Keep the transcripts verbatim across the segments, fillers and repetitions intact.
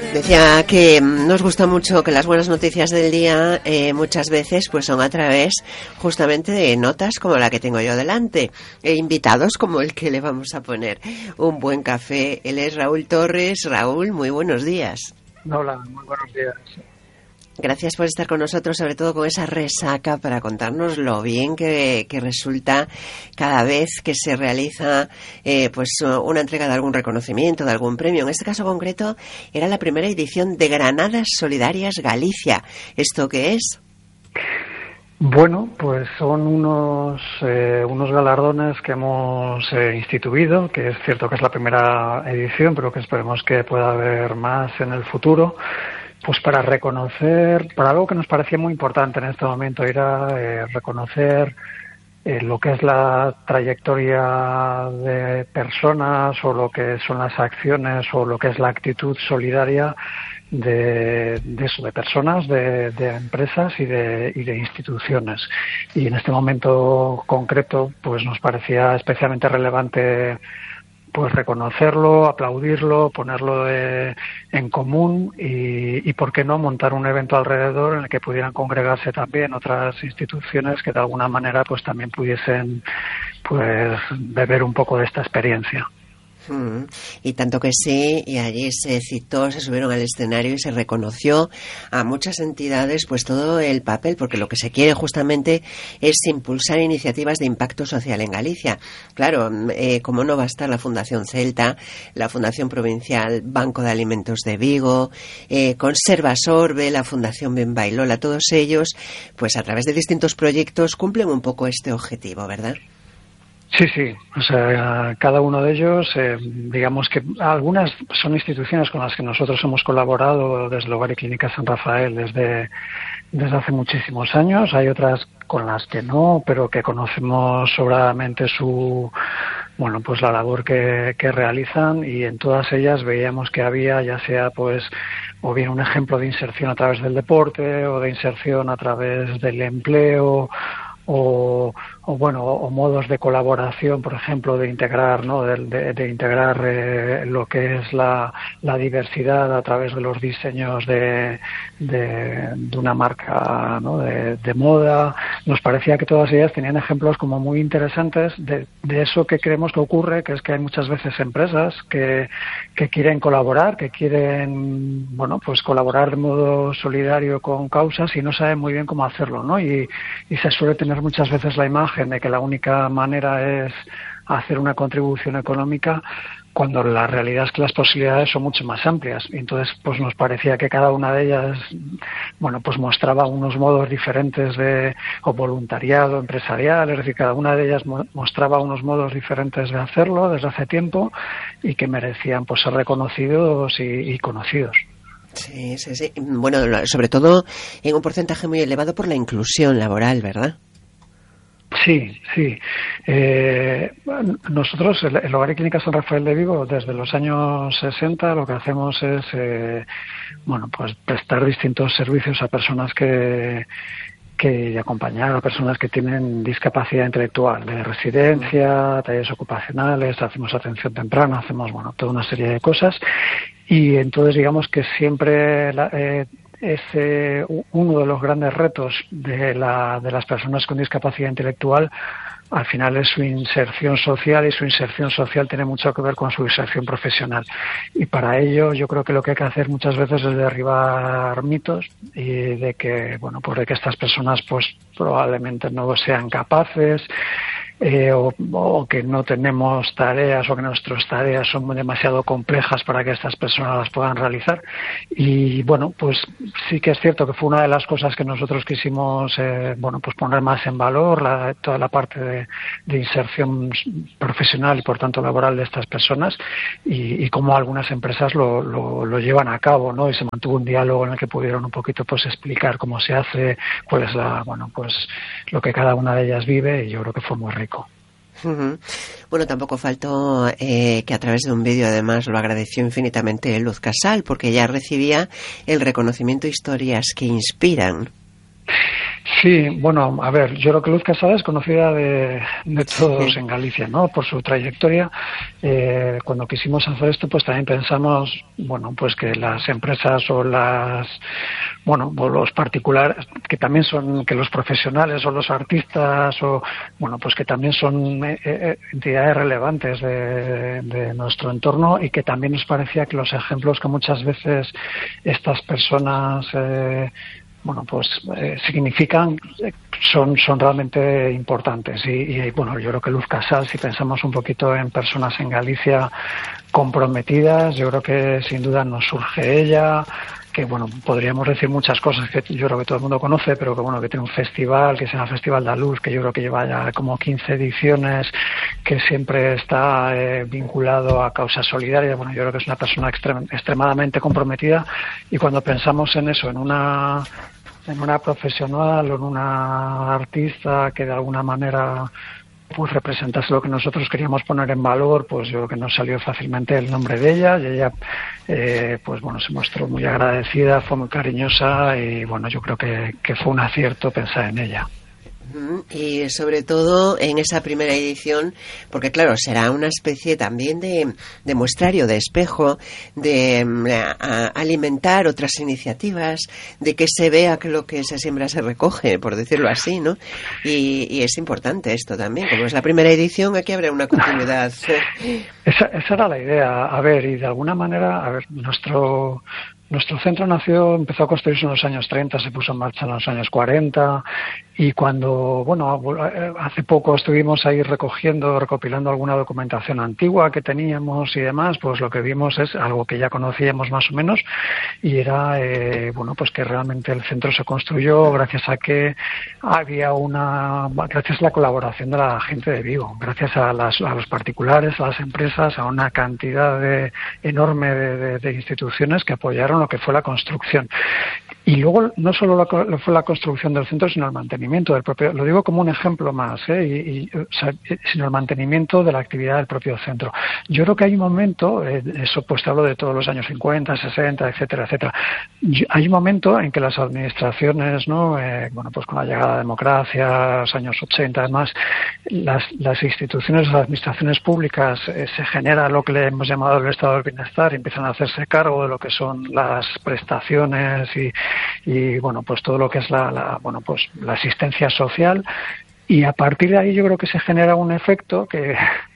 Decía que nos gusta mucho que las buenas noticias del día eh, muchas veces pues son a través justamente de notas como la que tengo yo delante, e invitados como el que le vamos a poner un buen café. Él es Raúl Torres. Raúl, muy buenos días. Hola, muy buenos días. Gracias por estar con nosotros, sobre todo con esa resaca, para contarnos lo bien que, que resulta cada vez que se realiza eh, pues una entrega de algún reconocimiento, de algún premio. En este caso concreto era la primera edición de Granadas Solidarias Galicia. ¿Esto qué es? Bueno, pues son unos eh, unos galardones que hemos eh, instituido, que es cierto que es la primera edición, pero que esperemos que pueda haber más en el futuro. Pues para reconocer, para algo que nos parecía muy importante en este momento, era eh, reconocer eh, lo que es la trayectoria de personas o lo que son las acciones o lo que es la actitud solidaria de, de eso, de personas, de, de empresas y de, y de instituciones. Y en este momento concreto, pues nos parecía especialmente relevante pues reconocerlo, aplaudirlo, ponerlo de, en común y, y, ¿por qué no?, montar un evento alrededor en el que pudieran congregarse también otras instituciones que de alguna manera pues también pudiesen pues beber un poco de esta experiencia. Mm, y tanto que sí, y allí se citó, se subieron al escenario y se reconoció a muchas entidades pues todo el papel, porque lo que se quiere justamente es impulsar iniciativas de impacto social en Galicia. Claro, eh, como no va a estar la Fundación Celta, la Fundación Provincial Banco de Alimentos de Vigo, eh, Conservas Orbe, la Fundación Ben Bailola, todos ellos pues a través de distintos proyectos cumplen un poco este objetivo, ¿verdad? Sí, sí, o sea, cada uno de ellos, eh, digamos que algunas son instituciones con las que nosotros hemos colaborado desde el Hogar y Clínica San Rafael desde, desde hace muchísimos años. Hay otras con las que no, pero que conocemos sobradamente su, bueno, pues la labor que, que realizan, y en todas ellas veíamos que había, ya sea pues o bien un ejemplo de inserción a través del deporte o de inserción a través del empleo, o, o bueno, o modos de colaboración, por ejemplo, de integrar, ¿no? De, de, de integrar eh, lo que es la, la diversidad a través de los diseños de, de, de una marca, ¿no? de, de moda. Nos parecía que todas ellas tenían ejemplos como muy interesantes de, de eso que creemos que ocurre, que es que hay muchas veces empresas que, que quieren colaborar, que quieren, bueno, pues colaborar de modo solidario con causas y no saben muy bien cómo hacerlo, ¿no? Y, y se suele tener muchas veces la imagen de que la única manera es hacer una contribución económica, cuando la realidad es que las posibilidades son mucho más amplias. Y entonces pues nos parecía que cada una de ellas, bueno, pues mostraba unos modos diferentes de o voluntariado empresarial, es decir, cada una de ellas mo- mostraba unos modos diferentes de hacerlo desde hace tiempo y que merecían pues ser reconocidos y, y conocidos. Sí, sí, sí. Bueno, sobre todo en un porcentaje muy elevado por la inclusión laboral, ¿verdad? Sí, sí. Eh, nosotros, el, el Hogar y Clínica San Rafael de Vigo, desde los años sesenta, lo que hacemos es, eh, bueno, pues prestar distintos servicios a personas que que y acompañar a personas que tienen discapacidad intelectual, de residencia, talleres ocupacionales, hacemos atención temprana, hacemos, bueno, toda una serie de cosas, y entonces digamos que siempre la, eh, es eh, uno de los grandes retos de, la, de las personas con discapacidad intelectual. Al final es su inserción social, y su inserción social tiene mucho que ver con su inserción profesional. Y para ello yo creo que lo que hay que hacer muchas veces es derribar mitos y de que, bueno, pues de que estas personas pues probablemente no sean capaces, eh, o, o que no tenemos tareas, o que nuestras tareas son demasiado complejas para que estas personas las puedan realizar. Y bueno, pues sí que es cierto que fue una de las cosas que nosotros quisimos, eh, bueno, pues poner más en valor, la, toda la parte de, de inserción profesional y por tanto laboral de estas personas, y, y cómo algunas empresas lo, lo, lo llevan a cabo, ¿no? Y se mantuvo un diálogo en el que pudieron un poquito pues explicar cómo se hace, cuál es la, bueno, pues lo que cada una de ellas vive, y yo creo que fue muy rico. Uh-huh. Bueno, tampoco faltó eh, que a través de un vídeo además lo agradeció infinitamente Luz Casal, porque ya recibía el reconocimiento Historias que Inspiran. Sí, bueno, a ver, yo creo que Luz Casal es conocida de, de todos en Galicia, ¿no? Por su trayectoria. Eh, cuando quisimos hacer esto, pues también pensamos, bueno, pues que las empresas o las, bueno, o los particulares, que también son, que los profesionales o los artistas o, bueno, pues que también son eh, eh, entidades relevantes de, de nuestro entorno y que también nos parecía que los ejemplos que muchas veces estas personas eh, bueno, pues eh, significan, son, son realmente importantes. Y, y, bueno, yo creo que Luz Casal, si pensamos un poquito en personas en Galicia comprometidas, yo creo que sin duda nos surge ella, que bueno, podríamos decir muchas cosas que yo creo que todo el mundo conoce, pero que bueno, que tiene un festival, que se llama Festival da Luz, que yo creo que lleva ya como quince ediciones, que siempre está eh, vinculado a causas solidarias. Bueno, yo creo que es una persona extrem- extremadamente comprometida, y cuando pensamos en eso, en una en una profesional o en una artista que de alguna manera pues representase lo que nosotros queríamos poner en valor, pues yo creo que nos salió fácilmente el nombre de ella, y ella eh, pues bueno, se mostró muy agradecida, fue muy cariñosa, y bueno, yo creo que, que fue un acierto pensar en ella. Y sobre todo en esa primera edición, porque claro, será una especie también de, de muestrario, de espejo, de a, a alimentar otras iniciativas, de que se vea que lo que se siembra se recoge, por decirlo así, ¿no? Y, y es importante esto también, como es la primera edición, aquí habrá una continuidad. Esa, esa era la idea, a ver, y de alguna manera, a ver, nuestro... Nuestro centro nació, empezó a construirse en los años treinta, se puso en marcha en los años cuarenta, y cuando, bueno, hace poco estuvimos ahí recogiendo, recopilando alguna documentación antigua que teníamos y demás, pues lo que vimos es algo que ya conocíamos más o menos, y era, eh, bueno, pues que realmente el centro se construyó gracias a que había una, gracias a la colaboración de la gente de Vigo, gracias a, las, a los particulares, a las empresas, a una cantidad de, enorme de, de, de instituciones que apoyaron lo que fue la construcción. Y luego no solo la, fue la construcción del centro, sino el mantenimiento del propio, lo digo como un ejemplo más, ¿eh? y, y, o sea, sino el mantenimiento de la actividad del propio centro. Yo creo que hay un momento, eh, eso pues te hablo de todos los años cincuenta, sesenta, etcétera, etcétera. Yo, hay un momento en que las administraciones, ¿no? Eh, bueno, pues con la llegada de la democracia, los años ochenta, además, las, las instituciones, las administraciones públicas, eh, se genera lo que le hemos llamado el estado del bienestar, y empiezan a hacerse cargo de lo que son las prestaciones y y bueno, pues todo lo que es la, la bueno, pues la asistencia social, y a partir de ahí yo creo que se genera un efecto que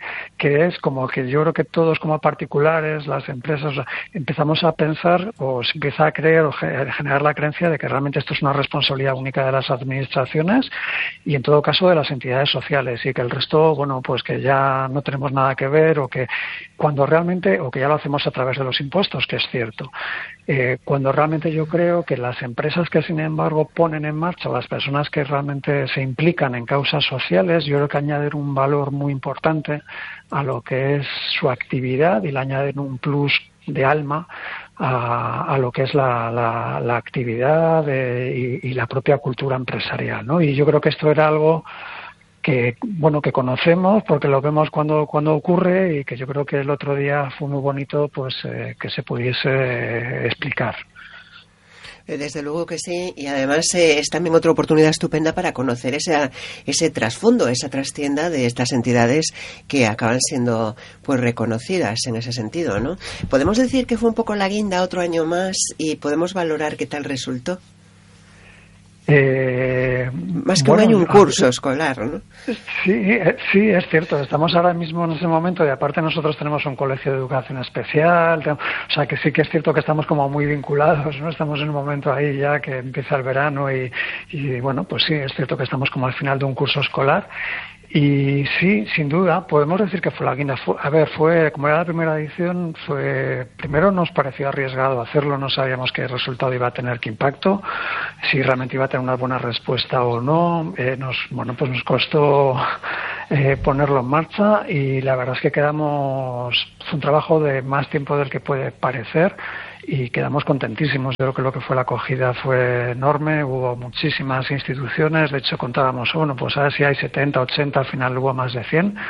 que es como que yo creo que todos como particulares, las empresas, empezamos a pensar, o se empieza a creer o generar la creencia de que realmente esto es una responsabilidad única de las administraciones y en todo caso de las entidades sociales, y que el resto, bueno, pues que ya no tenemos nada que ver, o que cuando realmente, o que ya lo hacemos a través de los impuestos, que es cierto. Eh, cuando realmente yo creo que las empresas que sin embargo ponen en marcha, las personas que realmente se implican en causas sociales, yo creo que añaden un valor muy importante a lo que es su actividad, y le añaden un plus de alma a, a lo que es la, la, la actividad de, y, y la propia cultura empresarial, ¿no? Y yo creo que esto era algo que, bueno, que conocemos porque lo vemos cuando cuando ocurre, y que yo creo que el otro día fue muy bonito, pues eh, que se pudiese eh, explicar. Desde luego que sí, y además eh, es también otra oportunidad estupenda para conocer ese, ese trasfondo, esa trastienda de estas entidades que acaban siendo pues reconocidas en ese sentido, ¿no? Podemos decir que fue un poco la guinda otro año más, y podemos valorar qué tal resultó. Eh, Más que bueno, un año, un curso escolar, ¿no? Sí, sí, es cierto. Estamos ahora mismo en ese momento, y aparte nosotros tenemos un colegio de educación especial, o sea que sí que es cierto que estamos como muy vinculados, ¿no? Estamos en un momento ahí ya que empieza el verano y, y bueno, pues sí, es cierto que estamos como al final de un curso escolar. Y sí, sin duda, podemos decir que fue la guinda. Fue, a ver, fue, como era la primera edición, fue, primero nos pareció arriesgado hacerlo, no sabíamos qué resultado iba a tener, qué impacto, si realmente iba a tener una buena respuesta o no. Eh, nos, bueno, pues nos costó eh, ponerlo en marcha, y la verdad es que quedamos, fue un trabajo de más tiempo del que puede parecer, y quedamos contentísimos. Yo creo que lo que fue la acogida fue enorme, hubo muchísimas instituciones, de hecho contábamos, bueno, pues a ver si hay setenta, ochenta, al final hubo más de cien,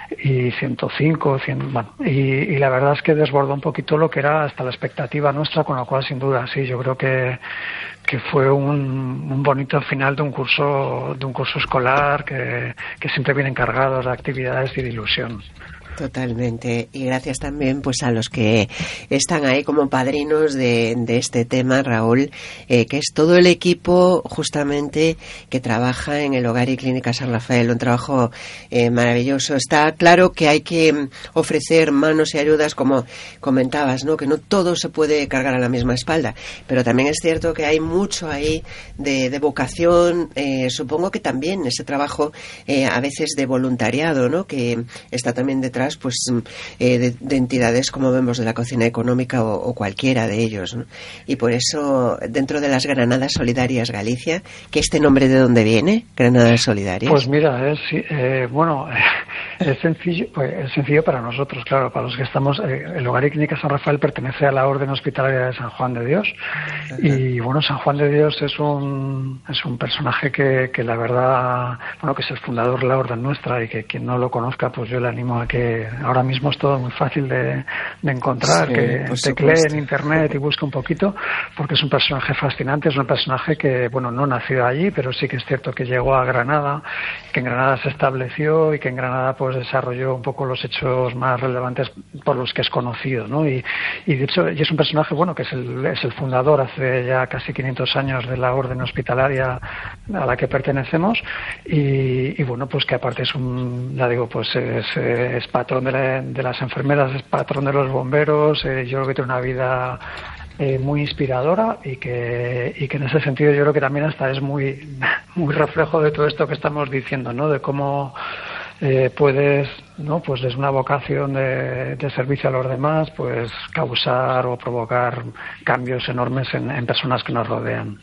y ciento cinco, cien, bueno, y, y la verdad es que desbordó un poquito lo que era hasta la expectativa nuestra, con lo cual sin duda sí, yo creo que que fue un, un bonito final de un curso de un curso escolar que, que siempre vienen cargados de actividades y de ilusión. Totalmente. Y gracias también pues a los que están ahí como padrinos de, de este tema, Raúl, eh, que es todo el equipo justamente que trabaja en el Hogar y Clínica San Rafael. Un trabajo eh, maravilloso. Está claro que hay que ofrecer manos y ayudas, como comentabas, ¿no? Que no todo se puede cargar a la misma espalda. Pero también es cierto que hay mucho ahí de, de vocación. Eh, supongo que también ese trabajo eh, a veces de voluntariado, ¿no? Que está también detrás pues eh, de, de entidades como vemos de la Cocina Económica o, o cualquiera de ellos, ¿no? Y por eso dentro de las Granadas Solidarias Galicia, ¿que este nombre de dónde viene? Granadas Solidarias. Pues mira, es eh, bueno, es sencillo, pues, es sencillo para nosotros, claro, para los que estamos. Eh, el Hogar y Clínica San Rafael pertenece a la Orden Hospitalaria de San Juan de Dios. Ajá. Y bueno, San Juan de Dios es un es un personaje que, que la verdad, bueno, que es el fundador de la orden nuestra, y que quien no lo conozca, pues yo le animo a que ahora mismo es todo muy fácil de, de encontrar, sí, que teclee en internet y busque un poquito, porque es un personaje fascinante, es un personaje que, bueno, no nació allí, pero sí que es cierto que llegó a Granada, que en Granada se estableció y que en Granada pues desarrolló un poco los hechos más relevantes por los que es conocido, ¿no? Y, y de hecho, y es un personaje, bueno, que es el, es el fundador hace ya casi quinientos años de la orden hospitalaria a la que pertenecemos, y, y bueno, pues que aparte es un, ya digo, pues es, es patrón de, la, de las enfermeras, es patrón de los bomberos. Eh, yo creo que tiene una vida eh, muy inspiradora, y que y que en ese sentido yo creo que también hasta es muy muy reflejo de todo esto que estamos diciendo, ¿no? De cómo eh, puedes, ¿no? Pues desde una vocación de, de servicio a los demás, pues causar o provocar cambios enormes en, en personas que nos rodean.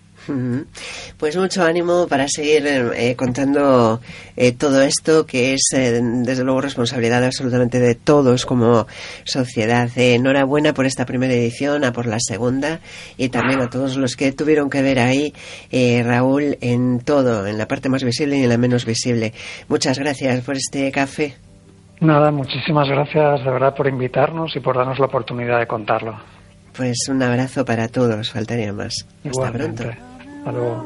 Pues mucho ánimo para seguir eh, contando eh, todo esto, que es eh, desde luego responsabilidad absolutamente de todos como sociedad. Eh, enhorabuena por esta primera edición, a por la segunda, y también a todos los que tuvieron que ver ahí, eh, Raúl, en todo, en la parte más visible y en la menos visible. Muchas gracias por este café. Nada, muchísimas gracias de verdad por invitarnos y por darnos la oportunidad de contarlo. Pues un abrazo para todos, faltaría más. Igualmente. Hasta pronto. Hasta luego.